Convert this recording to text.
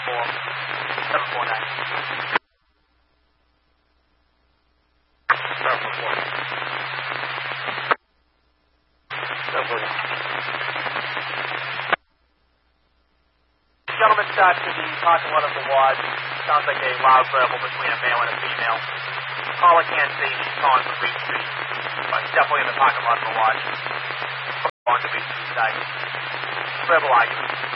749. 749. Gentlemen, to the parking lot of the Lodge. Sounds like a loud verbal between a male and a female. Caller can't see me calling from Reed Street, but definitely in the parking lot of the Lodge. On the Reed Street side. Verbal argument.